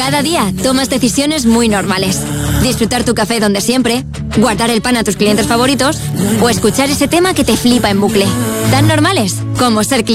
Cada día tomas decisiones muy normales. Disfrutar tu café donde siempre, guardar el pan a tus clientes favoritos o escuchar ese tema que te flipa en bucle. Tan normales como ser cliente.